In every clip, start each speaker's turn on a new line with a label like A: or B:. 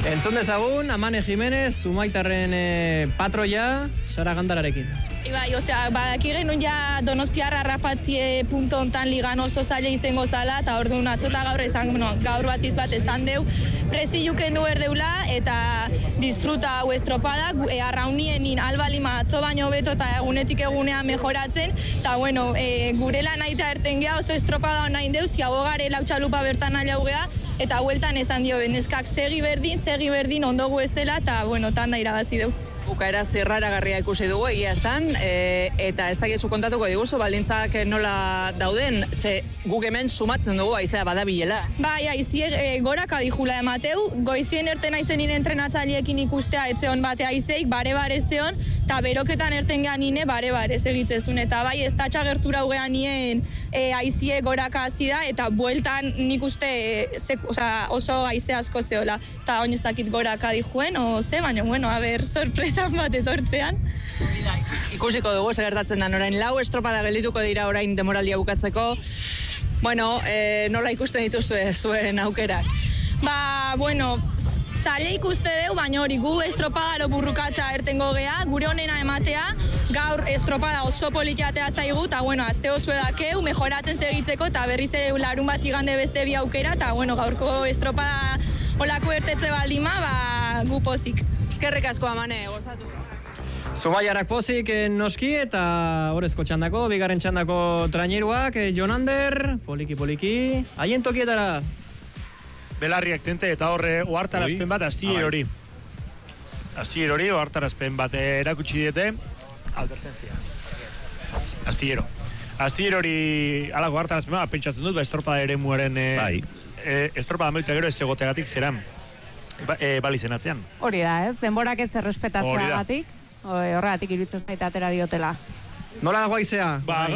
A: Entzun dezagun, Amane Jimenez, Zumaitarren patroia, Sara Gandararekin.
B: Bai, osea, badaki genuen ja Donostiarra rapatzie punto hontan ligan oso zaila izango zala, eta orduan atzota gaur esan, gaur batiz bat esan deu, presiluken du erdeula, eta disfruta hau estropada, arraunienin albalima atzo baino beto eta egunetik egunea mejoratzen, eta bueno, gure lan aita erten geha oso estropada nahi deu, ziabogare lautxalupa bertan alau geha, eta hueltan esan dio, beneskak segi berdin, ondogu ez dela, eta bueno, tanda irabazi deu.
C: Bukaera zerraragarria ikusi dugu, egia esan, eta ez dakizu kontatuko diguzu, baldintzak nola dauden, ze guk hemen sumatzen dugu, aizea badabilela.
B: Bai, aizie goraka dijula emateu, goizien erten aizenin entrenatzaileekin ikustea etzeon bate aizeik, bare zeon, eta beroketan erten gehan nine bare segitzezun, eta bai, ez tatxa gertura ugean nien aizie goraka hasi da, eta bueltan nik uste oso aize asko zeola, eta oin ez dakit goraka dijuen, baina, bueno, a ber, sorpresa bat etortzean.
C: Ikusiko dugu, segertatzen da, orain lau estropada geldituko dira orain demoraldia bukatzeko. Bueno, nola ikusten dituzue zuen aukerak?
B: Ba, bueno, zale ikuste deu, baina hori gu estropadaro burrukatza ertengo gea, gure honena ematea, gaur estropada oso politiatea zaigu, eta bueno, azte oso edakeu, mejoratzen segitzeko, eta berriz larun bat igande beste bi aukera, eta bueno, gaurko estropada olako ertetze baldima, ba, gu pozik.
C: Eskerrik asko, Amane, gozatu.
A: Zumaiarak pozik noski, eta horrezko txandako, bigarren txandako traineruak, Jonander, poliki, haien tokietara.
D: Belarriak tente, eta horre ohartarazpen bat astierori. Astierori ohartarazpen bat erakutsi diete, advertencia. Astierori alago ohartarazpen bat, pentsatzen dut, estropada ere muaren, estropada moita gero ez egoteagatik zeran. Bali zenatzean.
E: Hori da, ez? Denborak ez errespetatzeagatik. Horregatik iruditzen zait atera diotela.
A: Nola dago aizea?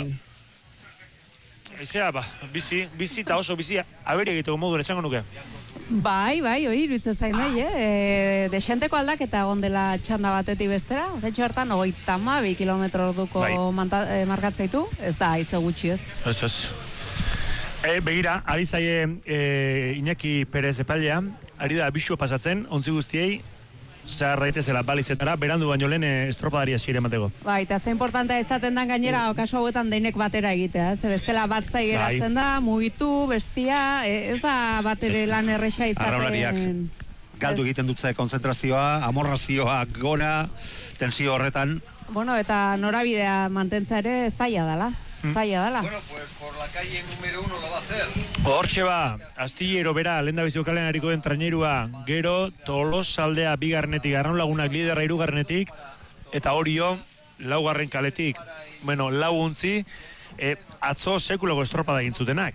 D: Aizea, bizi eta oso bizi aberi egiteko moduen esango nuke.
E: Bai, hori iruditzen zain nahi, Desenteko aldaketa egon dela txanda batetik bestera. Zentxo hartan, 32 kilometro orduko markatzeitu. Ez da, aize gutxi ez.
D: Ez. Begira, ari zaie Iñaki Perez epailea, ari da bisua pasatzen, ontzi guztiei, zaharraitezela balizetara, berandu baino lehen estropadari hasiera emateko.
E: Bai, eta ze importantea izaten da gainera, okaso hauetan deinek batera egitea, ze bestela bat zai geratzen da, mugitu, bestia, ez da bat ere lan erresa izaten.
F: Galdu egiten dutze konzentrazioa, amorrazioa gora, tensio horretan.
E: Bueno, eta norabidea mantentza ere zaila dela.
G: Bueno, pues por la calle número 1 lo va a hacer.
D: Hortxe ba, astillero bera, lenda biziko kalean hariko den trainerua, gero, Tolosaldea bigarrenetik, Arraun Lagunak liderra hirugarrenetik, eta Orio, laugarren kaletik. Bueno, lau untzi, atzo sekulako estropada egin zutenak.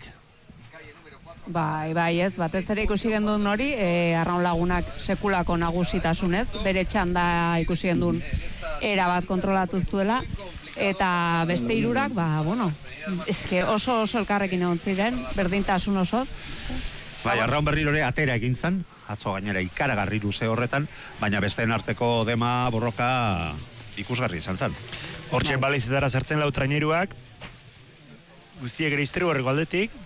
E: Bai, ez, batez ere ikusi gendun hori, Arraun Lagunak sekulako nagusitasunez, bere txanda ikusi gendun erabat kontrolatu zuela, eta beste hirurak, eske oso elkarrekin egon ziren, berdintasun osoz.
F: Bai, Arraun Berrirore atera egin zen, atzo gainera ikaragarri luze horretan, baina besteen arteko dema borroka ikusgarri izan zen.
D: Hortxe balizetara sartzen lau traineruak, guztiek ere izteru horreko aldetik,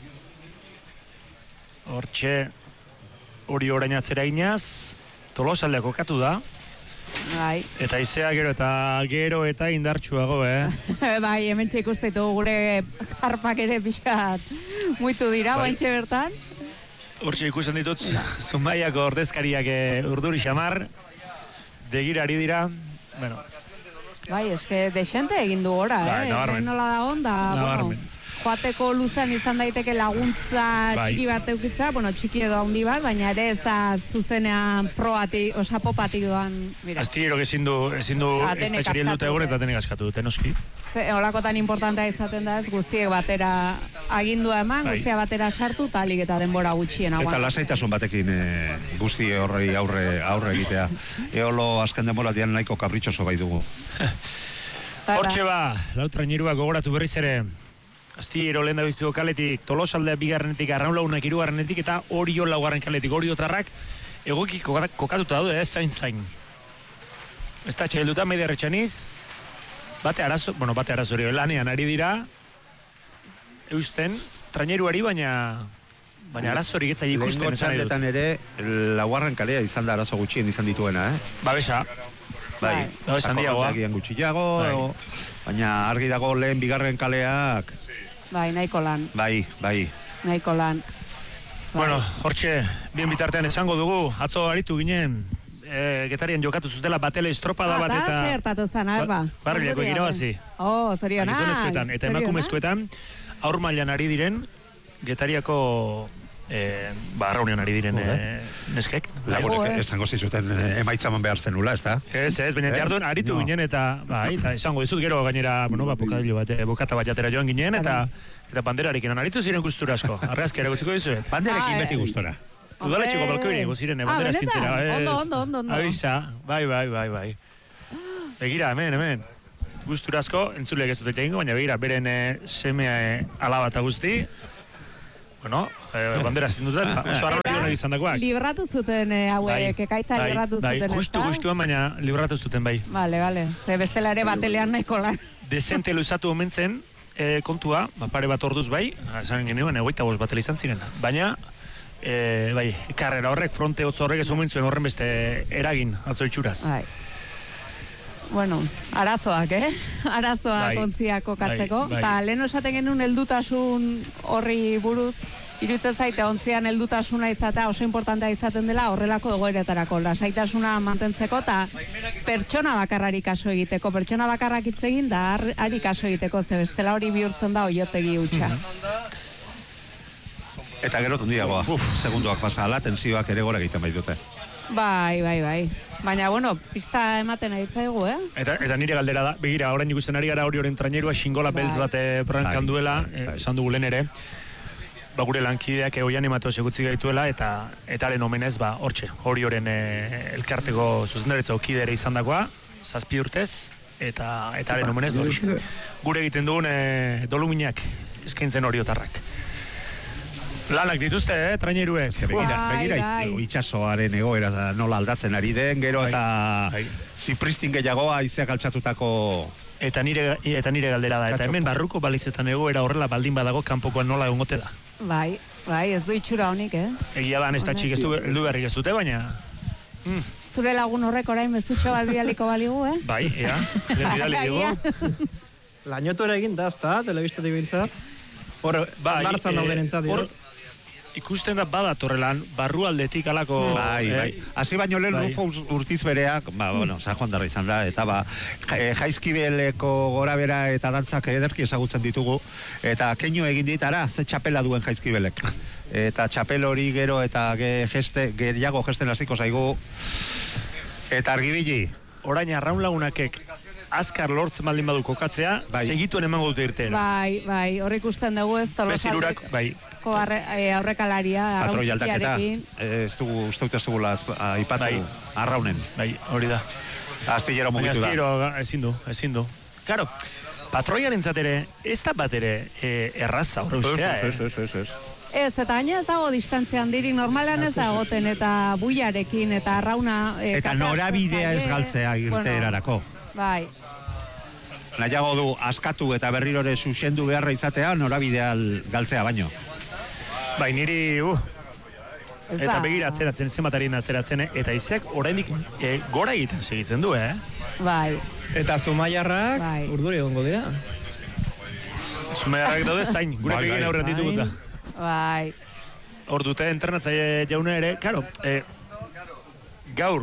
D: hortxe hori orain atzera inaz, Tolosaldea kokatu da,
E: Bai.
D: Eta izea gero eta indartsuago,
E: Bai, hemen txekusteitu gure harpak ere pixat muitu dira, baintxe bertan.
D: Hortxe ikusten ditut, Zumaiako ordezkariak urduri xamar, begirari dira, bueno.
E: Bai, eske desente egin du gora,
D: nabarmen.
E: Nola da onda,
D: Nabarmen.
E: Joateko luzan izan daiteke laguntza txiki bat eukitza, txiki edo handi bat, baina ere ez da zuzenean popatik doan, mira.
D: Astillero ezin du ez da txariel dute egon eta denek askatu dute, noski.
E: Holakotan importantea izaten da ez, guztiek batera agindua eman, guztia batera sartu, talik eta denbora gutxien aguantatzen.
F: Eta lasaitasun batekin guzti horrei aurre egitea. Eolo azken denboraldian nahiko kapritxoso bai dugu.
D: Hortxe ba, lau traineruak gogoratu berriz ere, Astillero lehen da biziko kaletik, Tolosaldea bigarrenetik, Arraun Lagunak hirugarrenetik, eta Orio laugarren kaletik. Oriotarrak egoki kokatuta daude, zain. Ez da txailduta, media retxaniz, bate arazo hori lanean ari dira, eusten, traineruari, baina baina arazo hori getzai ikusten
F: lehengo
D: esan nahi dut.
F: txandetan ere, laugarren kalea izan da arazo gutxien izan dituena,
D: Babesa.
F: Bai,
D: Babesa handiagoa.
F: Agian gutxiago, baina argi dago lehen bigarren kaleak,
E: Bai, nahiko lan.
F: bai.
E: Nahiko lan.
D: Bueno, hortxe, bien bitartean esango dugu, atzo aritu ginen, Getarian jokatu zutela batele estropada bat eta...
E: Zertatu zen, Arba.
D: Barriliako irabazi.
E: Zorionak.
D: Gizonezkoetan eta emakumezkoetan, aur mailan ari diren, Getariako arraunean ari diren neskek.
F: Lagunek esango zizuten emaitzaman behar zenula, ez da?
D: Ez, baina teardun aritu ginen eta esango dizut gero gainera, bokata bat jatera joan ginen eta banderarekin aritu ziren gustura asko. Argazki ere gutziko dizuet.
F: Banderarekin beti gustora.
D: Udaletxeko balkoiri ego ziren, bandera estintzera.
E: Ondo.
D: Abisa, bai. Begira, hemen. Gustura asko, entzuleak ez dut egingo, baina begira, beren semea alaba eta guzti, bandera estindutzen, oso arrauna joan egizan dagoak.
E: Libratu zuten hauek, ekaitza libratu zuten, ez da?
D: Justuan, baina libratu zuten, bai.
E: Bale. Ze bestela ere batelean nahiko lan.
D: Dezente luzatu omentzen, kontua, pare bat orduz bai, esan genuen, 25 batele izan ziren, baina, karrera horrek, fronte hotz horrek ez omentzuen horren beste eragin, atzo itxuraz.
E: Bai. Bueno, arazoak, Arazoak ontziak kokatzeko. Eta lehen esaten genuen heldutasun horri buruz, iruditzen zaite ontzian heldutasuna izatea oso importantea izaten dela horrelako egoeretarako. Lasaitasuna mantentzeko eta pertsona bakarrari kaso egiteko. Pertsona bakarrak hitz egin da hari kaso egiteko, ze bestela hori bihurtzen da oiotegi hutsa.
F: Eta gero tundiagoa, segunduak pasa ala, tensioak ere gora egiten baitute.
E: Bai. Baina, pista ematen nahi zaigu,
D: Eta nire galdera da, begira, orain ikusten ari gara hori trainerua xingola beltz bat prankan duela, esan dugu lehen ere, gure lankideak egoian emato segutzi gaituela, eta haren omenez, hortxe, hori elkarteko zuzendaritza okide ere izan dagoa, 7 urtez, eta haren omenez, gure egiten dugun doluminak eskaintzen hori otarrak. Lanak dituzte, traineruek.
F: Begira, itxasoaren egoera nola aldatzen ari den, gero eta zipristin gehiago haizeak altxatutako...
D: Eta nire galdera da, eta hemen barruko balizetan egoera horrela baldin badago kanpokoan nola egongote da.
E: Bai, ez du itxura honik,
D: Egia da, ez txik heldu berrik ez dute, baina...
E: Zure lagun horrek orain bezutxo bat bidaliko baligu,
D: Bai, bidali digu.
A: Lainotu ere egin da, ez da, telebistatik bintzat. Hor, dartzan dauden entzat,
F: ikusten da badatorrelan barrualdetik alako... Bai. Hasi baino lehen Rufo Urtiz bereak, San Juan darra izan da, eta jaizkibeleko gorabera eta dantzak ederki ezagutzen ditugu, eta keinu egin ditara, ze txapela duen jaizkibelek. Eta txapel hori gero eta gehiago gesten hasiko zaigu, eta argibili.
D: Orain arraun lagunakek azkar lortzen baldin badu kokatzea, segituen emango dute irteera.
E: Bai, horrik usten dugu ez
D: Tolosaldek
E: aurrekalaria, arrauntsikiarekin.
F: Uste dugula aipatu arraunen.
D: Bai, hori da.
F: Astillero mugitu da.
D: Astillero ezin du. Claro, patroiaren zatere, ez da bat ere erraza horre ustea.
F: Ez.
E: Ez, eta gaina ez dago distantzia handirik, normalan ez dagoten, eta buiarekin, eta arrauna...
F: Eta norabidea ez galtzea irteerarako.
E: Bai.
F: Nahiago du askatu eta berrirore zuzendu beharra izatea, norabidea galtzea baino.
D: Bai, niri, eta begira atzeratzen, zenbatarien atzeratzen, eta izeak oraindik gora egiten segitzen du,
E: Bai.
A: Eta Zumaiarrak urduri egongo dira.
D: Zumaiarrak daude zain, gure begin aurrean dituguta.
E: Bai.
D: Hor dute entrenatzaile jauna ere, karo, gaur,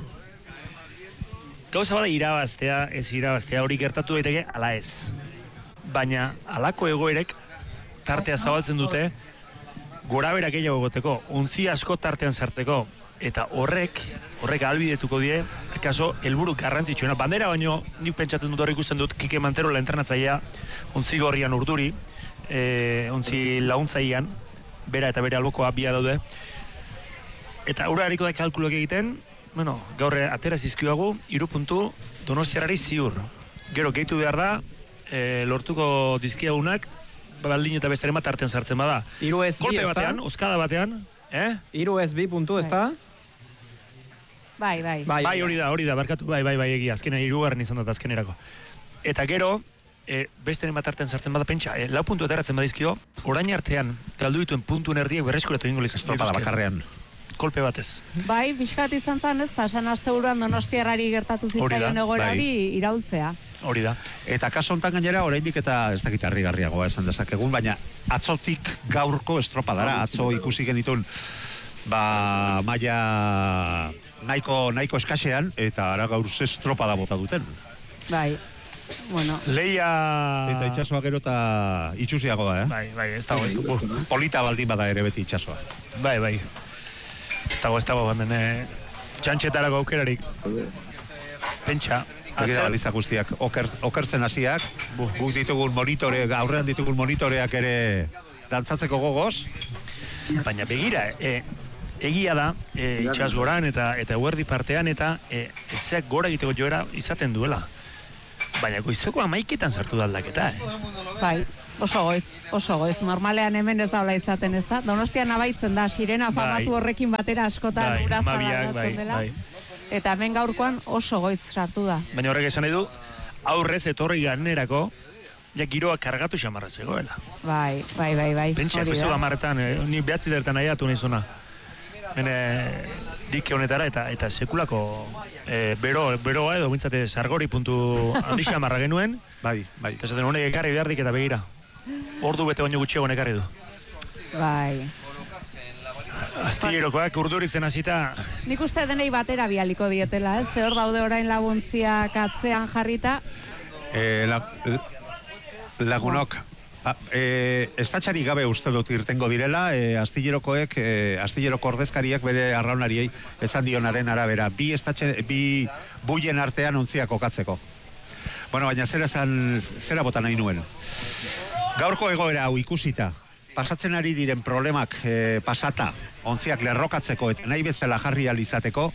D: gauza bada irabaztea, ez irabaztea, hori gertatu daiteke, ala ez. Baina, alako egoerek tartea zabaltzen dute, gorabera gehiago goteko, ontzi asko tartean sartzeko, eta horrek ahalbidetuko die, kaso, helburu garrantzitsuena. Bandera baino, nik pentsatzen dut hori ikusten dut, Kike Manterola entrenatzailea, ontzi gorrian urduri, ontzi laguntzailean, bera eta bere albokoa bia daude. Eta aurra hariko da kalkuloak egiten, gaur atera zizkiagu, 3 puntu Donostiarari ziur. Gero, gehitu behar da, lortuko dizkiagunak, baldin eta bestaren bat artean sartzen bada.
A: 3 ez 2,
D: kolpe batean, oskada batean,
A: 3 ez 2 puntu, ez da?
E: Bai.
D: Bai, hori da, barkatu, bai, egia, azkena 3 izan dut azkenerako. Eta gero, beste bat artean sartzen bada pentsa, 4 puntu ateratzen badizkio, orain artean galdu dituen puntuen erdiek berreskuratu egingo lizkizkio.
F: Estropada bakarrean.
D: Kolpe batez.
E: Bai, pixkat izan zen ez, pasan asteburuan Donostiarrari gertatu zitzaion egoerari iraultzea.
D: Hori da.
F: Eta kaso hontan gainera oraindik eta ez dakit harrigarriagoa esan dezakegun, baina atzotik gaurko estropadara, atzo ikusi genitun maila nahiko eskasean, eta ara gaur estropada bota duten.
E: Bai. Bueno.
D: Leia...
F: Eta itxasoa gero eta itxusiagoa,
D: Bai, ez dago, ez du.
F: Polita baldin bada ere beti itxasoa.
D: Bai. Ez dago, hemen txantxetarako aukerarik. Pentsa.
F: Egia baliza guztiak, okertzen hasiak, guk ditugun aurrean ditugun monitoreak ere dantzatzeko gogoz.
D: Baina begira, egia da, itxas goran eta eguerdi partean eta ezeak gora egiteko joera izaten duela. Baina goizeko 11etan sartu da aldaketa,
E: Bai, oso goiz. Normalean hemen ez daula izaten, ez da? Donostian abaitzen da, sirena famatu horrekin batera askotan uraza datzen dela. Eta hemen gaurkoan oso goiz sartu da.
D: Baina horrek esan nahi du, aurrez etorri ganerako, giroak kargatu xamarra zegoela.
E: Bai.
D: Pentsa, epizu gamarretan, ni behatzi dertan nahiatu nizuna. Dike honetara eta sekulako beroa edo bintzate sargori puntu handi xamarra genuen.
F: Bai.
D: Eta esaten honek ekarri behardik eta begira. Ordu bete baino gutxiago ekarri du.
E: Bai.
D: Astillerokoak urduritzen hasita.
E: Nik uste denei batera bialiko dietela, ez? Ze hor daude orain laguntziak atzean jarrita.
F: Lagunok, estatxari gabe uste dut irtengo direla, astilleroko ordezkariak bere arraunariei esan dionaren arabera, bi buien artean ontziak kokatzeko. Bueno, baina zera bota nahi nuen. Gaurko egoera hau ikusita, pasatzen ari diren problemak pasata, ontziak lerrokatzeko eta nahi bezala jarri alizateko,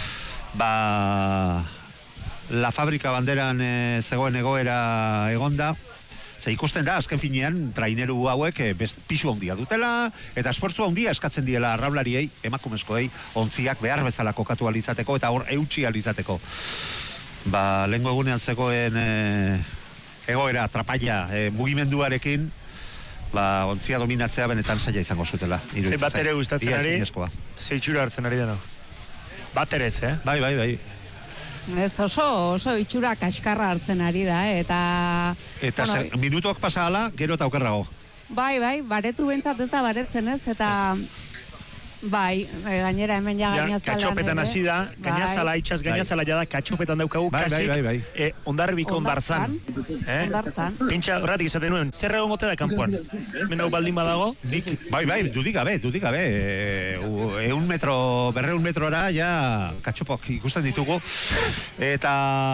F: La Fabrika banderan zegoen egoera egonda, ze ikusten da, azken finean, traineru hauek pisu handia dutela, eta esfortzu handia eskatzen diela arraunlariei, emakumezkoei, ontziak behar bezala kokatu alizateko, eta hor eutxi alizateko. Lehengo egunean zegoen egoera, trapaia, mugimenduarekin, ontzia dominatzea benetan zaila izango zutela.
D: Ze bat ere gustatzen ari, ze itxura hartzen ari dena. Bat ere ez,
F: Bai.
E: Ez oso itxura kaskarra hartzen ari da, eta...
F: Eta minutuak pasa ala, gero eta okerrago.
E: Bai, baretu bentsat ez da baretzen ez, eta... Bai, gainera hemen ja gainazalan.
D: Katxopetan hasi da, gainazala, itxas gainazala jada, katxopetan daukagu, kasik, ondarribiko ondartzan.
E: Ondartzan.
D: Pintxa, horretik esaten nuen, zer egon gote da kanpoan? Menau baldin badago?
F: Bai, dudik gabe. 100 metro, 200 metrora, ja, katxopok ikusten ditugu. Eta...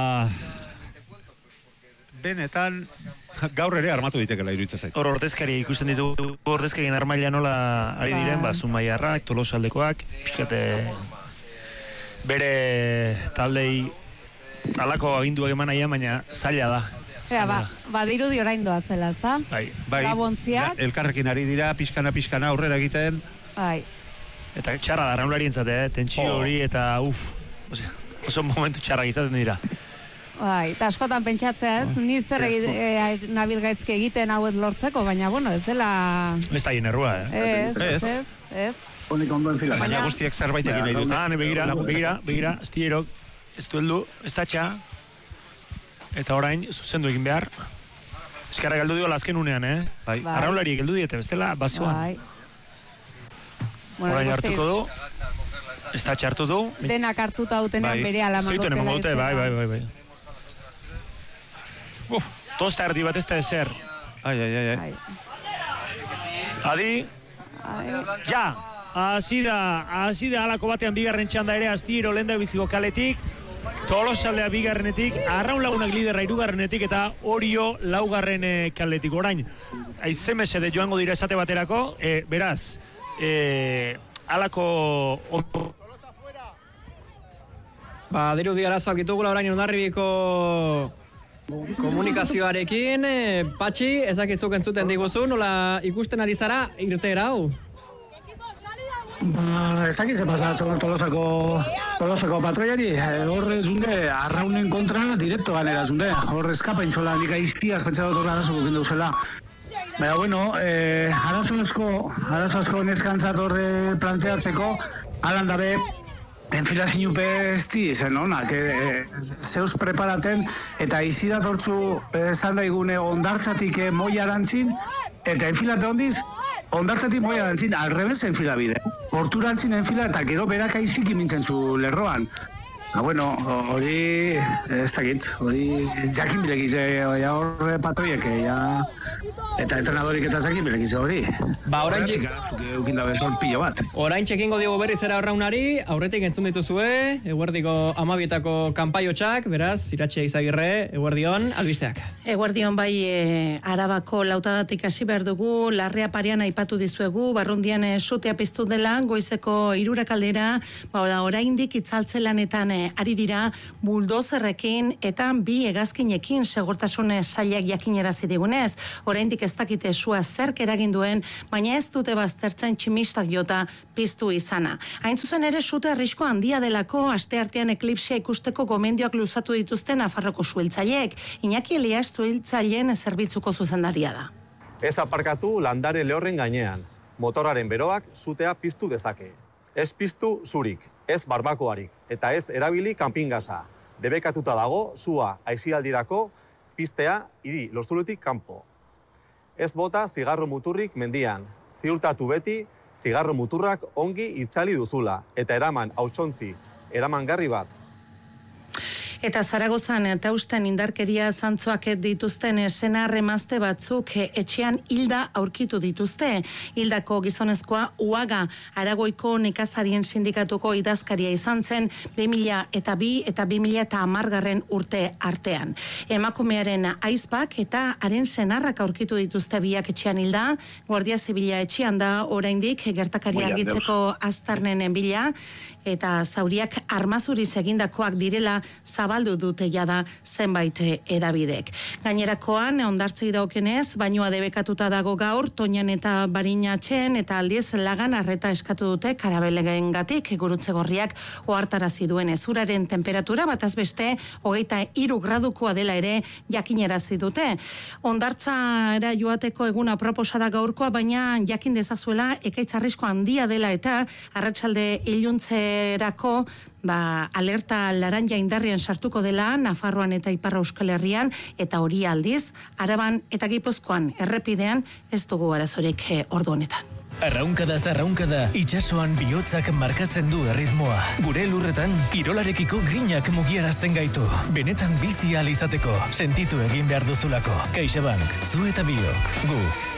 F: benetan... gaur ere armatu ditekela iruditzen zait.
D: Hor ordezkari ikusten ditugu, ordezkarien armaila nola ari diren, Zumaiarrak, Tolosaldekoak, pixkate bere taldei alako aginduak eman nahian, baina zaila da.
E: Badirudi orain doazela, ez da?
F: Bai, elkarrekin ari dira, pixkana aurrera egiten.
E: Bai.
D: Eta txarra da, arraunlarien zate, tentsio hori, eta oso momentu txarrak izaten dira.
E: Bai, eta askotan pentsatzea ez, ni zer nabil gaizke egiten hau ez lortzeko, baina ez dela...
D: Ez da hien errua,
E: Ez.
F: Baina guztiek zerbait egin nahi dut.
D: Begira, astillerok, ez du heldu, ez tatxa, eta orain, zuzendu egin behar. Eskarra galdu diola azken unean, Arraunlari geldu diete, bestela, bazoan. Orain hartuko du, ez tatxa hartu du.
E: Denak hartuta dutenean bere alamango
D: dute. Bai. Tosta erdi bat ez da ezer.
F: Ai.
D: Adi. Ja, hasi da halako batean bigarren txanda ere Astillero lenda biziko kaletik, Tolosaldea bigarrenetik, Arraun Lagunak liderra hirugarrenetik eta Orio laugarren kaletik. Orain, aizemese de joango dira esate baterako, beraz, halako...
A: Dirudi arazoak ditugula orain Hondarribiko komunikazioarekin. Patxi, ezakizuk entzuten diguzu, nola ikusten ari zara irteera hau?
H: Ez dakit ze pasatzen Tolosako patroiari, horre zunde, arraunen kontra direkto ganera zunde, horre eskapa intzola, nik aizpiaz pentsatu horre arazo gukendu zela. Baina, bueno, arazo asko neskantzat horre planteatzeko, alan dabe, enfilazio pesti zen honak, zeus preparaten, eta izidat hortzu esan daigune ondartatik moi arantzin, eta enfilate hondiz, ondartzatik moi arantzin, alrebez enfila bide. Porturantzin enfila eta gero berak aiztik imintzen zu lerroan. Bueno, hori, ez dakit, hori jakin bilekize horre patroiek, eta entrenadorik eta jakin bilekize hori.
A: Oraintxek
H: eukin dabe pilo bat.
A: Oraintxek ingo diogu berriz era horraunari, aurretik entzun dituzue, eguerdiko 12etako kanpaiotxak, beraz, Iratxe Izagirre, eguerdion, albisteak.
I: Eguerdion bai, Arabako lautadatik hasi behar dugu, Larrea parean aipatu dizuegu, barrundian sutea piztu dela, goizeko 3 aldera, oraindik itzaltzelanetan ari dira buldozerrekin eta 2 hegazkinekin segurtasun sailak jakinarazi digunez. Oraindik ez dakite sua zerk eragin duen, baina ez dute baztertzen tximistak jota piztu izana. Hain zuzen ere sute arrisko handia delako asteartean eklipsia ikusteko gomendioak luzatu dituzten Nafarroko suhiltzaileek. Iñaki Elias suhiltzaileen zerbitzuko zuzendaria da.
J: Ez aparkatu landare lehorren gainean. Motorraren beroak sutea piztu dezake. Ez piztu zurik, ez barbakoarik, eta ez erabili kanpingasa. Debekatuta dago, sua aisialdirako piztea hiri lozulutik kanpo. Ez bota zigarro muturrik mendian. Ziurtatu beti, zigarro muturrak ongi itzali duzula, eta eraman hautsontzi, eramangarri bat.
I: Eta Zaragozan Tausten indarkeria zantzoak dituzten senar emazte batzuk etxean hilda aurkitu dituzte. Hildako gizonezkoa Uaga Aragoiko nekazarien sindikatuko idazkaria izan zen 2002 eta 2010 urte artean. Emakumearen aizpak eta haren senarrak aurkitu dituzte biak etxean hilda. Guardia Zibila etxean da oraindik gertakaria argitzeko aztarnen bila, eta zauriak armazuriz egindakoak direla zabaldu dute jada zenbait edabidek. Gainerakoan, ondartzei daukenez, bainoa debekatuta dago gaur, Toñan eta Barinatxen, eta aldiz lagan arreta eskatu dute karabelegengatik gurutze gorriak ohartarazi duen uraren temperatura bataz beste 23 gradukoa dela ere jakinarazi dute. Ondartzara joateko eguna proposada gaurkoa, baina jakin dezazuela ekaitz arrisko handia dela eta arratsalde iluntzerako alerta laranja indarrian sartuko dela Nafarroan eta Ipar Euskal Herrian, eta hori aldiz Araban eta Gipuzkoan errepidean ez dugu arazorik ordu honetan.
K: Arraunkada, itsasoan bihotzak markatzen du erritmoa. Gure lurretan, kirolarekiko grinak mugiarazten gaitu. Benetan bizi ahal izateko, sentitu egin behar duzulako. CaixaBank, zu eta biok, gu.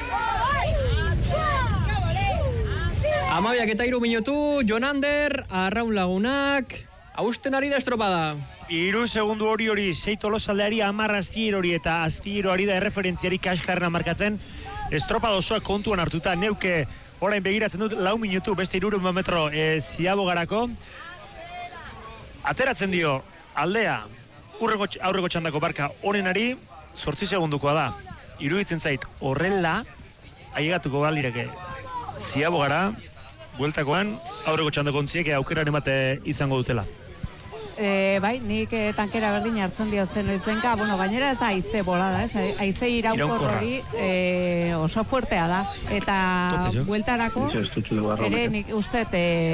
A: 12 minutu, Jon Ander, Arraun lagunak, hausten ari da estropada.
D: 3 segundu hori 6 Tolosaldeari 10 astillero eta astilleroari da erreferentziari kaskarrena markatzen. Estropada osoa kontuan hartuta, neuke orain begiratzen dut 4 minutu, beste 300 metro Ziabogarako. Ateratzen dio aldea aurreko txandako barka honenari 8 segundukoa da. Iruditzen zait horrela ailegatuko baldireke Ziabogara, bueltakoan aurreko txandako ontziek aukeraren bate izango dutela.
E: Bai, nik tankera berdin hartzen dio zen noizbenka, gainera ez da haize bolada, ez? Haize iraunkor hori oso fuertea da, eta bueltarako ere nik uste,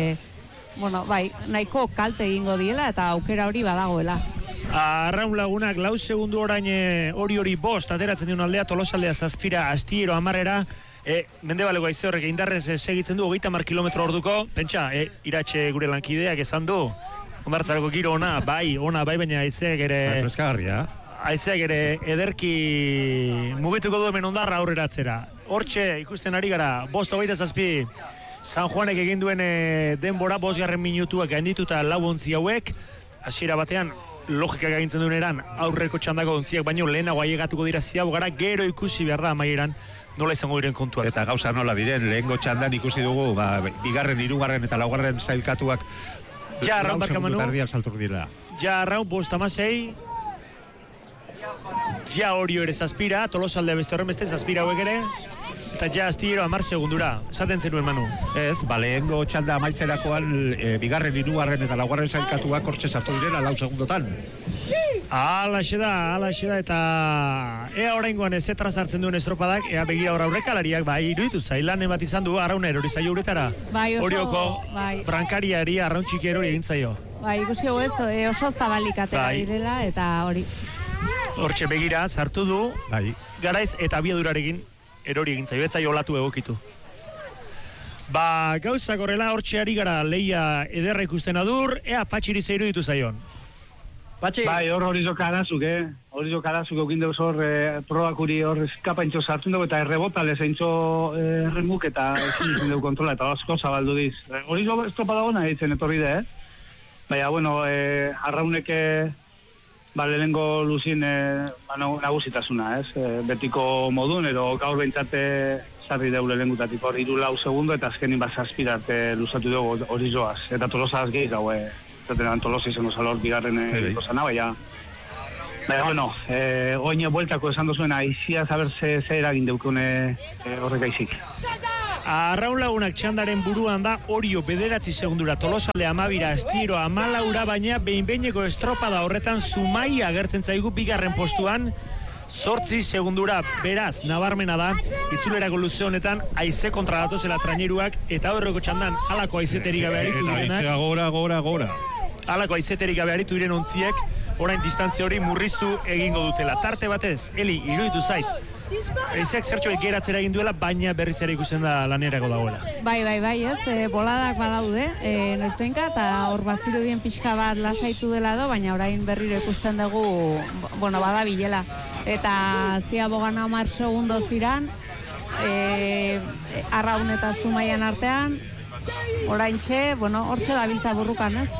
E: nahiko kalte egingo diela eta aukera hori badagoela.
D: Arraun lagunak 4 segundu orain hori 5 ateratzen dion aldea, Tolosaldea zazpira, astillero 10era, Mendebaleko haize horrek indarrez segitzen du 30 kilometro orduko, pentsa, Iratxe gure lankideak esan du, Ondartzarako giro ona bai, baina haizeak ere... Haizeak ere ederki mugituko du hemen Ondarra aurreratzera. Hortxe ikusten ari gara, 5:27 San Juanek egin duen denbora, 5. minutuak gaindituta 4 ontzi hauek, hasiera batean logikak agintzen duen eran aurreko txandako ontziak, baino lehenago ailegatuko dira Ziabogara, gero ikusi behar da amaieran nola izango diren kontuak.
F: Eta gauza nola diren, lehengo txandan ikusi dugu, 2., 3. eta 4. sailkatuak
D: ja arraun barkamanu.
F: Ja
D: arraun, 5:16. Ja hori ere zazpira, Tolosaldea beste horren beste zazpira hauek ere. eta ja astillero 10 segundura. Esaten zenuen, Manu.
F: Ez, lehengo txanda amaitzerakoan, bigarren, hirugarren eta laugarren sailkatuak hortxe sartu direla 4 segundotan.
D: Alaxe da, eta ea oraingoan ez etraz hartzen duen estropadak, ea begira hor aurrekalariak, bai, iruditu zailan bat izan du, Arrauna erori zaio uretara.
E: Bai,
D: Orioko brankariari arrauntxiki erori egin zaio.
E: Bai, ikusi oso zabalik atera direla, eta hori.
D: Hortxe begira, sartu du, garaiz eta abiadurarekin erori egin zaio, ez zaio olatu egokitu. Gauzak horrela hortxe ari gara leia ederra ikusten adur, ea Patxiri zeiru ditu zaion.
A: Patxi?
H: Bai, hori joka arazuk, hori joka arazuk egin deuz hor, probakuri hor eskapaintxo sartu dugu eta errebotale zeintxo erremuk eta ezin izan dugu kontrola eta asko zabaldu diz. Hori jo estropa dagona ditzen etorri de, Baina, bueno, Arrauneke lehenengo luzin nagusitasuna, ez? Betiko modun, edo gaur behintzate sarri deule lehengutatik hor 3-4 segundo eta azkenin zazpirarte luzatu dugu hori joaz. Eta Tolosaz gehi gau, zaten Tolosa izango salor bigarren ikosana, baina, bueno, oine bueltako esan duzuen aizia saber ze eragin deukune horrek aizik.
D: Arraun Lagunak txandaren buruan da Orio 9 segundura, Tolosalde 12, Astillero 14, baina behin-behineko estropada horretan Zumaia agertzen zaigu bigarren postuan 8 segundura, beraz, nabarmena da, itzulerako luze honetan, aize kontra datozela traineruak, eta horreko txandan, halako aizeterik gabe aritu direnak.
F: Eta gora.
D: Halako aizeterik gabe aritu diren ontziek, orain distantzia hori murriztu egingo dutela. Tarte batez, Eli, iruditu zait, aizeak zertxoek geratzera egin duela, baina berriz ere ikusten da lanerako dagoela.
E: Bai, ez, boladak badaude, noiztenka, eta hor bazirudien pixka bat lasaitu dela do, baina orain berriro ikusten dugu, badabilela. Eta ziabogan 10 segundo ziran, Arraun eta Zumaian artean, orain hortxe dabiltza burrukan, ez?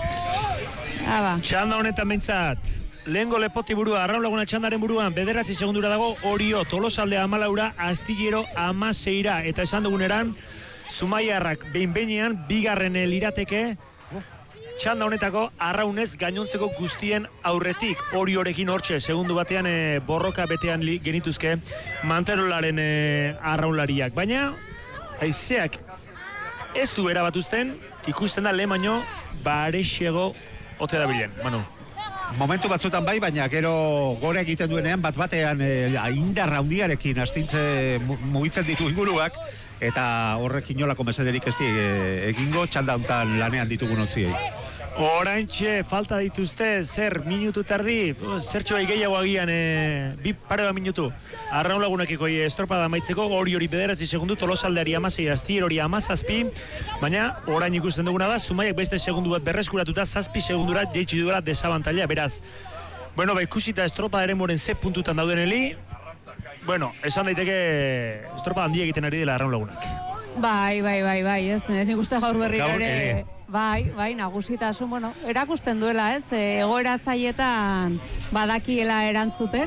D: Txanda honetan behintzat, lehengo lepoti burua, Arraun Laguna txandaren buruan, 9 segundura dago, Orio, Tolosalde 14, Astillero 16, eta esan duguneran, Zumaiarrak behin-behinean, bigarren lirateke, txanda honetako Arraunez gainontzeko guztien aurretik, Oriorekin hortxe, segundu batean borroka betean genituzke, Manterolaren arraunlariak. Baina, haizeak ez du erabatuzten, ikusten da lehen baino, barexego ote da bilen, Manu.
F: Momentu batzutan bai, baina gero gore egiten duenean bat-batean indarra handiarekin astintze mugitzen ditu inguruak, eta horrek inolako mesederik ez egingo txanda hontan lanean ditugun otziei.
D: Oraintxe, falta dituzte, zer, minutu tardi, zertxoa gehiago agian, bi pare bat minutu. Arraun Lagunekiko estropada amaitzeko, Orio 9 segundu, Tolosaldeari 16, Astillero 17, baina orain ikusten duguna da, Zumaiak beste segundu bat berreskuratuta, 7 segundura jeitsi duela desabantaila, beraz. Ikusita estropadaren moren ze puntutan dauden heli, esan daiteke estropada handi egiten ari dela Arraun Lagunak.
E: Bai, ez, nik uste gaur berriro ere, bai, nagusitasun, erakusten duela, ez, egoera zaietan badakiela erantzuten,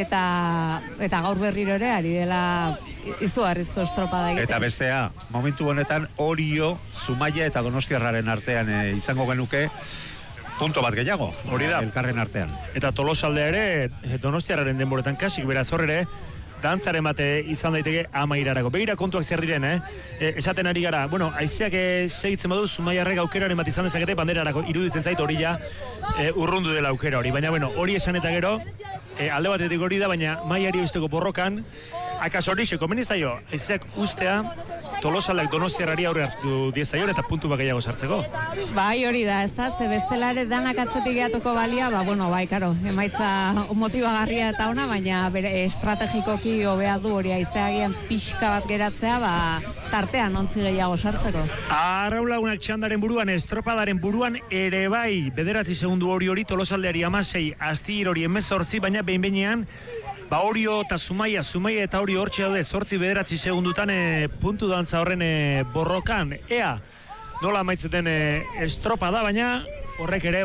E: eta gaur berriro ere ari dela izugarrizko estropada egiten.
F: Eta bestea, momentu honetan Orio, Zumaia eta Donostiarraren artean izango genuke, punto bat gehiago,
D: hori da,
F: elkarren artean.
D: Eta Tolosaldea ere, Donostiarraren denboretan kasik, beraz horre dantzaren bate izan daiteke 13. Begira kontuak zer diren, esaten ari gara, haizeak segitzen badu, Zumaiarrek aukeraren bat izan dezakete, banderarako iruditzen zait hori ja urrundu dela aukera hori. Baina, hori esan eta gero, alde batetik hori da, baina maiari oizteko borrokan, akaso hori komeni zaio, haizeak ustea, Tolosaldeak Donostiarrari aurre hartu diezaion eta puntu bakaiago sartzeko.
E: Bai, hori da, ez da, ze bestelare danak atzetik gehiatuko balia, bai, karo, emaitza motibagarria eta ona, baina bere estrategikoki hobea du hori aizeagian pixka bat geratzea, tartean ontzi gehiago sartzeko.
D: Arraun Lagunak txandaren buruan, estropadaren buruan ere bai, 9 segundu hori, Tolosaldeari 16, Astillero 18, baina behin-behinean, Orio eta Zumaia eta Orio hortxe daude 8-9 segundutan puntu dantza horren borrokan. Ea, nola maitzeten estropada, baina horrek ere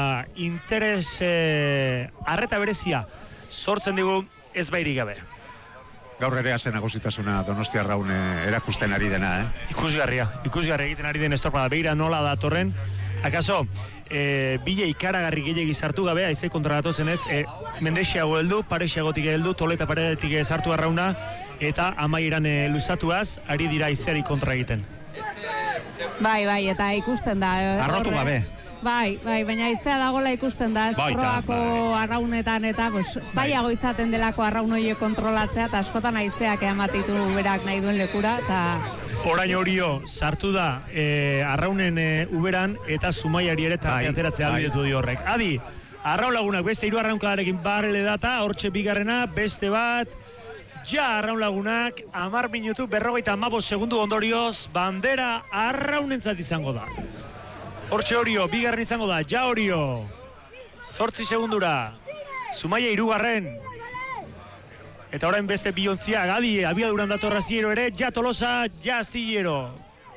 D: interes arreta berezia sortzen digu ez bairik gabe.
F: Gaur ere hazen nagusitasuna Donostia Arraun erakusten ari dena,
D: Ikusgarria egiten ari den estropada, begira nola datorren. Akaso, bile ikaragarri gehiagi sartu gabe, aize kontra datozen ez, Mendexiago heldu, Parexiagotik heldu, Toleta Paretik sartu Arrauna, eta amaieran luzatuaz, ari dira izeari kontra egiten.
E: Bai, eta ikusten da.
F: Arrotu gabe.
E: Bai, baina izea dagoela ikusten da, esproako arraunetan eta zaiago izaten delako arraun horiek kontrolatzea, eta askotan aizeak ematitu berak nahi duen lekura, eta...
D: Orain Orio sartu da arraunen uberan eta Zumaiari ere ateratzea albidetu dio horrek. Adi, arraun lagunak beste 3 arraunkadarekin barrele data, hortxe bigarrena, beste bat, ja arraun lagunak, 10 minutu, 55 segundu ondorioz, bandera arraunentzat izango da. Hortxe Orio, bigarren izango da, ja Orio. 8 segundura. Zumaia 3. Eta orain beste biontzia, Gadi, abiaduran datorra Astillero ere, ja Tolosa, ja Astillero.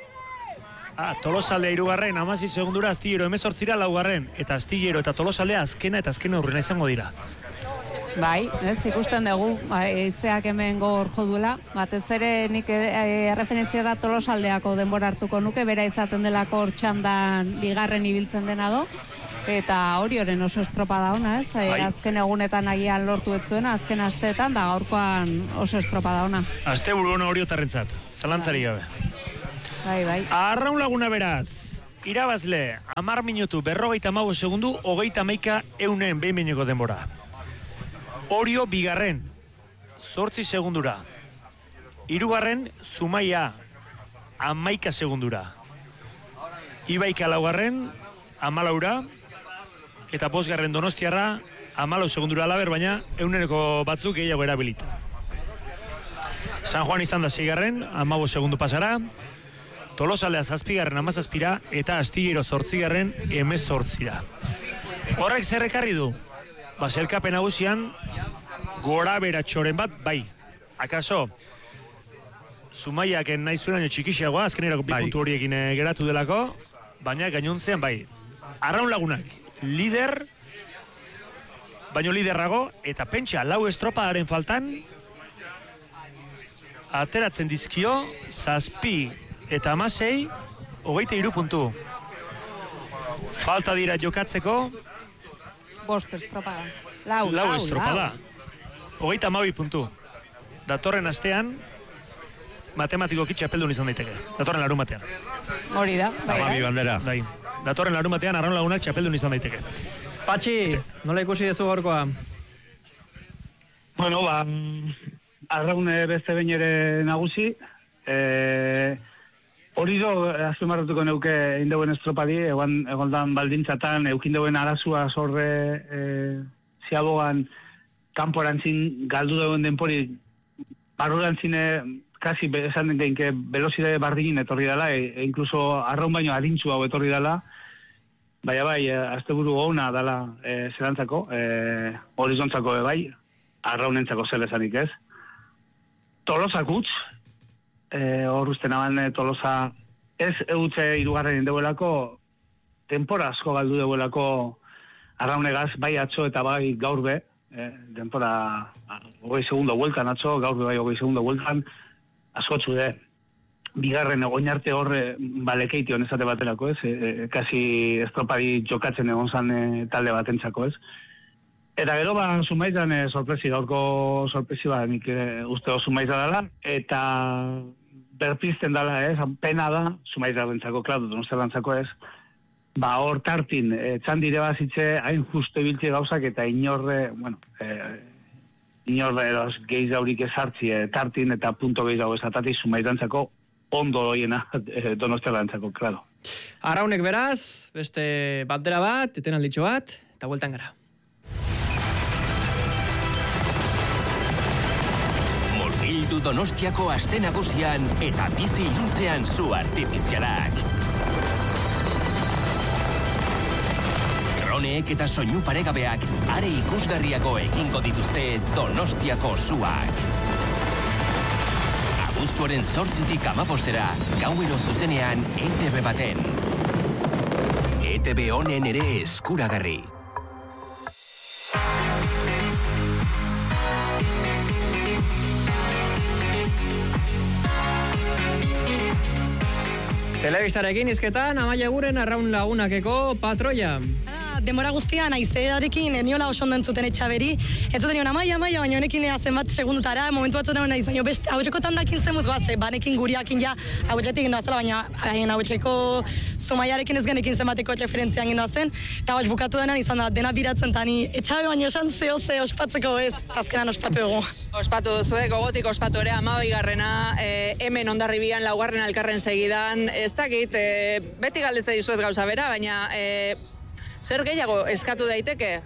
D: Tolosa aldea 3, 16 segundura Astillero, 18 4. Eta Astillero eta Tolosa aldea azkena eta azkena aurrena izango dira.
E: Bai, ikusten dugu, izeak hemen gor jo duela, batez ere nik erreferentzia da Tolosaldeako denbora hartuko nuke, bera izaten delako hor txandan bigarren ibiltzen dena do, eta Orioren oso estropada ona, azken egunetan agian lortu etzuena, azken asteetan, da gaurkoan oso estropada ona.
D: Aste buru ona Oriotarrentzat, zalantzari gabe.
E: Bai.
D: Arraun laguna beraz, irabazle, 10 minutu, 55 segundu, 31 eunen behin-behineko denbora. Orio bigarren, 8 segundura. 3, Zumaia, 11 segundura. Ibaika 4, 14, eta 5 Donostiarra, 14 segundura alaber, baina euneneko batzuk gehiago erabilita. San Juan izan da 6, 15 segundu pasara. Tolosaldea 7, 17, eta Astillero 8, 18. Horrek zer ekarri du? Baselkapen nagusian gora beratxoren bat, bai. Akaso, Zumaiak nahi zuen txikixiagoa, azkenerako bi puntu horiekin geratu delako, baina gainontzean, bai. Arraun lagunak, lider, baino liderrago, eta pentsa, 4 estropadaren faltan, ateratzen dizkio, 7 eta 16, 23 puntu. Falta dira jokatzeko,
E: 5 estropada.
D: 4 estropada. 32 puntu. Datorren astean, matematikoki txapeldun izan daiteke. Datorren larun batean.
E: Hori da.
F: Amabi bandera.
D: Bai. Datorren larun batean, arraun lagunak txapeldun izan daiteke.
A: Patxi, nola ikusi dezu gaurkoa?
H: Bueno, arraun beste behin ere nagusi. Hori do, azpimarratuko neuke indeuen estropadi, egondan baldintzatan, eukindeuen arazua zorre ziabogan kanporantzin galdu dauen denpori, barrurantzine, kasi esan genke velozidade bardinin etorri dela, inkluso arraun baino arintzu hau etorri dela, bai, asteburu gona dela zelantzako, horizontzako bai, arraunentzako zer esanik ez. Tolosak utz, hor uste naban Tolosa ez eutze 3 deuelako, denpora asko galdu deuelako arraunegaz, bai atzo eta bai gaur be, denpora 20 segundo bueltan atzo, gaur be bai 20 segundo bueltan, askotzu de. Bigarren egoin arte horre balekeition ezate baterako ez, kasi estropari jokatzen egon zan talde batentzako ez. Eta gero Zumaizan sorpresi, gaurko sorpresi nik uste Zumaiza dela, eta berpizten dela ez, pena da, Zumaiza bentzako, klaro, Donostiarrantzako ez, hor tartin, txandire bazitze, hain justu ibiltze gauzak, eta inorre gehiagaurik ezartzi, tartin eta punto gehiago ezatati Zumaizantzako ondo doiena Donostiarrantzako, klaro.
A: Arraunek beraz, beste bandera bat, etenalditxo bat, eta bueltan gara.
L: Bildu Donostiako aste nagusian eta bizi iluntzean zu artifizialak. Droneek eta soinu paregabeak are ikusgarriago egingo dituzte Donostiako zuak. Abuztuaren 8-tik 15-era, gauero zuzenean ETV baten. ETV honen ere eskuragarri.
A: Telebistarekin izketan, Amaia Guren arraun lagunakeko patroia.
M: denbora guztian aizearekin niola oso ondo entzuten Etxaberi, entzuten nion amaia, baina honekin zenbat segundutara, momentu batzu nago naiz, baina beste aurreko tandakin zemuz baze, banekin guriakin ja aurretik indoazela, baina aurreko Zumaiarekin ez genekin zenbateko referentzian gindoazen, eta hori bukatu denan izan da, dena biratzen tani, Etxabe baino esan ze ospatzeko ez, azkenan ospatu dugu.
C: Ospatu duzu, gogotik ospatu ere, 12. Hemen Hondarribian, 4. elkarren segidan, ez dakit, beti galdetze dizuet gauza bera, baina zer gehiago eskatu daiteke?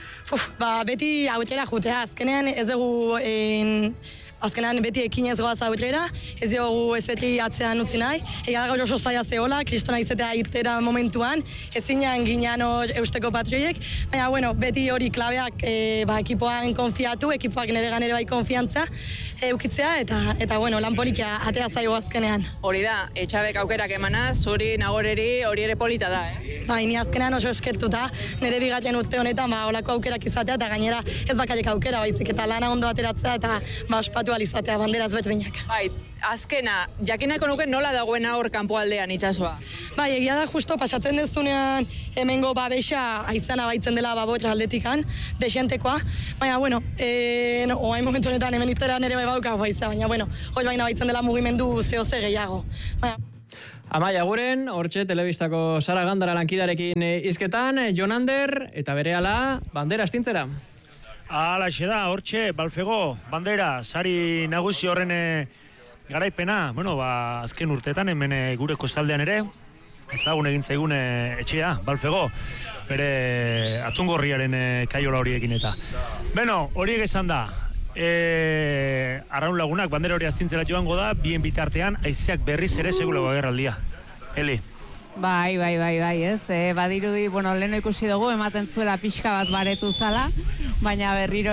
M: Beti aurrera jutea, azkenean ez dugu azkenean beti ekinez goaz aurrera, ez diogu ezetri atzean utzi nahi, ega da gaur oso zaila zehola, kristona izatea irtera momentuan, ezinean ginean hor eusteko patroiek, baina bueno, beti hori klabeak ekipoan konfiatu, ekipoak neregan ere bai konfiantza, eukitzea, eta bueno, lan politia atea zaigo azkenean.
C: Hori da, Etxabek aukerak emana, zuri nagoreri hori ere polita da,
M: Ni azkenean oso eskertuta, nire bigarren urte honetan, olako aukerak izatea, eta gainera ez bakarrik aukera baizik, eta lana ondo ateratzea, eta ospatu alizatea banderaz berdinak.
C: Bai, azkena, jakinako nuke nola dagoen hor kanpoaldean itsasoa?
M: Bai, egia da justo pasatzen dezunean hemengo babesa aizana baitzen dela babotra aldetikan, desentekoa, baina bueno, oain momentu honetan hemen itera nire bai bauka baiza, baina bueno, hori baina baitzen dela mugimendu zehose gehiago.
A: Amaia Guren, hortxe telebistako Sara Gandara lankidarekin hizketan, Jon Ander, eta berehala bandera astintzera.
D: Alaxe da, hortxe, Balfego, bandera, sari nagusi horren garaipena, azken urteetan, hemen gure kostaldean ere, ezagun egin zaigun etxea, Balfego, bere atungorriaren kaiola horiekin eta. Horiek esan da, Arraun Lagunak bandera hori astintzera joango da, bien bitartean, haizeak berriz ere segulago agerraldia. Eli?
E: Bai, ez. Badirudi, leheno ikusi dugu, ematen zuela pixka bat baretu zala, baina berriro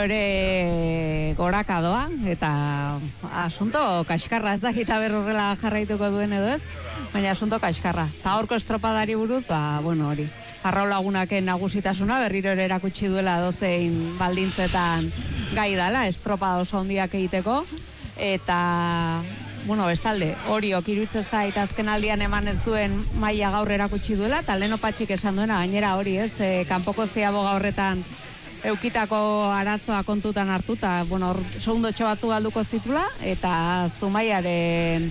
E: ere goraka doa, eta asunto kaskarra, ez dakita berrurrela jarraituko duen edo ez, baina asunto kaskarra. Eta horko estropadari buruz, hori. Arraun Lagunaken nagusitasuna berriro ere erakutsi duela dozein baldintzetan gai dala, estropada oso handiak egiteko, eta bestalde, horiok iruditzen zait azken aldian eman ez duen maila gaur erakutsi duela, eta Leno Patxik esan duena, gainera hori ez, kanpoko ziaboga horretan eukitako arazoa kontutan hartuta, segundotxo batzu galduko zitula, eta Zumaiaren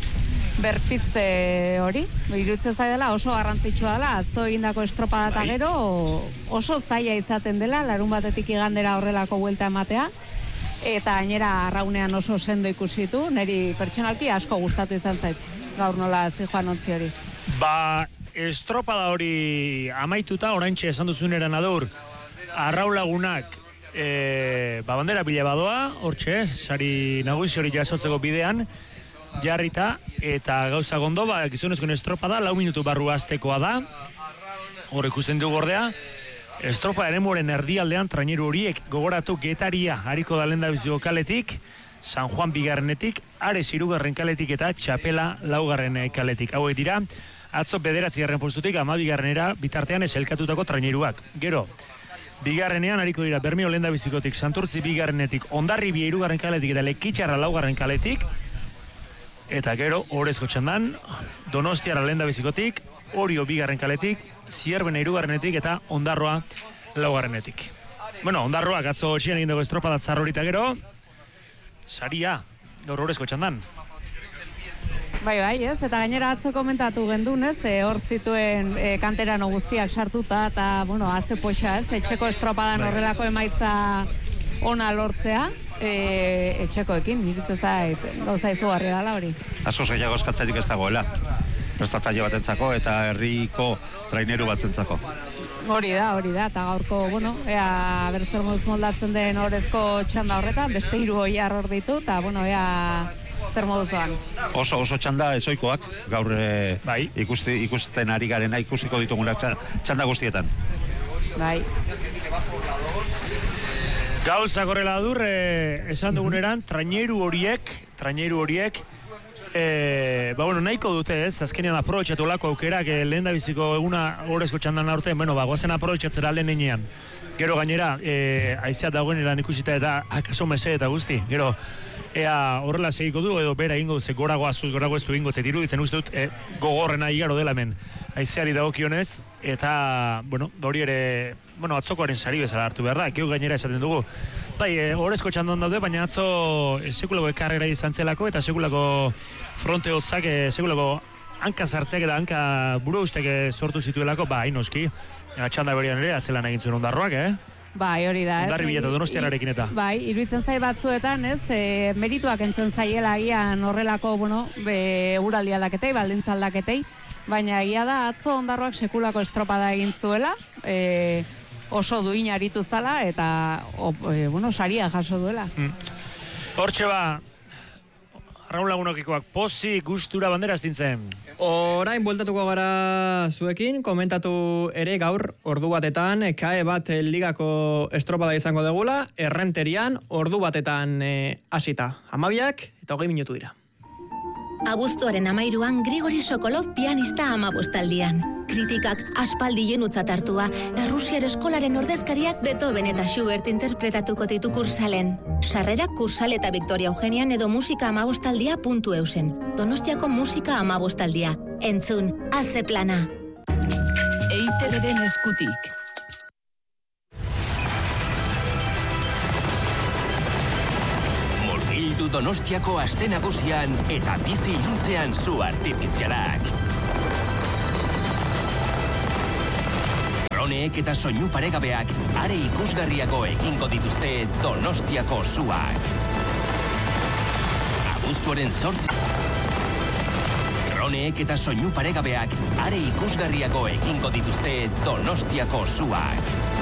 E: berpizte hori, iruditzen zait dela oso garrantzitsua dela, atzo egindako estropada eta gero oso zaila izaten dela, larun batetik igandera horrelako buelta ematea, eta gainera Arraunean oso sendo ikusitu, niri pertsonalki asko gustatu izan zait, gaur nola zijoan ontzi hori.
D: Estropada hori amaituta, oraintxe esan duzuneran adur, Arraun Lagunak bandera bile badoa, hortxe, sari nagusi hori jasotzeko bidean, jarrita, eta gauza gondo, gizonezkoen estropada, 4 minutu barru aztekoa da, hor ikusten dugu ordea, estropa eremuaren erdialdean traineru horiek gogoratu Getaria hariko da lehendabiziko kaletik, San Juan 2. Ares 3. kaletik eta Txapela 4. kaletik. Hauek dira, atzo 9. postutik 12. bitartean eselkatutako traineruak. Gero, 2. hariko dira Bermeo lehendabizikotik, Santurtzi 2. Hondarribia 3. kaletik eta Lekitxarra 4. kaletik. Eta gero, Orezko txandan, Donostiara lehendabizikotik, Orio 2. kaletik, Zierbena 3. eta Ondarroa 4. Ondarroak atzo txian egin dugu estropada zarrorita gero, saria, gaur Orezko txandan.
E: Bai, ez, eta gainera atzo komentatu gendun, ez, hor zituen kanterano guztiak sartuta, eta, haze poxa, ez, etxeko estropadan horrelako emaitza ona lortzea, etxekoekin, nik ez zait, gauza izugarri dela hori.
F: Asko gehiago eskatzerik ez dagoela, prestatzaile batentzako eta herriko traineru batentzako.
E: Hori da, eta gaurko, ea berzer moduz moldatzen den Orezko txanda horretan, beste 3 oiar hor ditu, eta, ea zer moduz doan.
F: Oso txanda ezoikoak, gaur ikusten ari garena ikusiko dituguna txanda guztietan.
E: Bai.
D: Gauza korrela adur, esan duguneran, traineru horiek, nahiko dute ez, azkenean aprobetxatu olako aukerak lehendabiziko eguna Orezko txandan aurten, goazen aprobetxatzera alden nenean. Gero gainera, aizeat dagoen eran ikusita eta akaso mese eta guzti. Gero, ea horrela segiko du, edo bera ingo ze gorago ez du ingo ze iruditzen uste dut gogorrena igaro dela hemen haizeari dagokionez, eta, hori ere, atzokoaren sari bezala hartu behar da, geu gainera esaten dugu. Bai, horrezko txandon daude, baina atzo sekulako karrera izan zelako, eta sekulako fronte hotzak, sekulako hanka sartzeak eta hanka buru ustek sortu zituelako, hain noski, txanda berian ere, azelan egin zuen ondarroak,
E: Bai, hori da,
D: Ondarri bila eta Donostiararekin eta.
E: Bai, iruditzen zai batzuetan, merituak entzen zaiela agian horrelako, euraldi aldaketei, baldintza aldaketei, baina egia da, atzo ondarroak sekulako estropada egin zuela, oso duin aritu zala, eta, saria jaso duela.
D: Hortxe ba, Raun Lagunokikoak pozi gustura bandera astintzen.
A: Orain bueltatuko gara zuekin, komentatu ere gaur ordu batetan, kae bat ligako estropada izango degula, Errenterian ordu batetan hasita. 12 eta 20 minutu dira.
N: Abuztuaren 13an Grigori Sokolov pianista 15aldian. Kritikak aspaldien utzat hartua, Errusiar eskolaren ordezkariak Beethoven eta Schubert interpretatuko ditu kursalen. Sarrerak kursal eta Victoria Eugenian edo musika 15aldia.eusen. Donostiako musika 15aldia. Entzun, haze plana.
O: EITB-den eskutik.
L: Murgildu Donostiako aste nagusian eta bizi iluntzean zu artifizialak. Droneek eta soinu paregabeak are ikusgarriago egingo dituzte Donostiako zuak. Abuztuaren 8. Droneek eta soinu paregabeak are ikusgarriago egingo dituzte Donostiako zuak.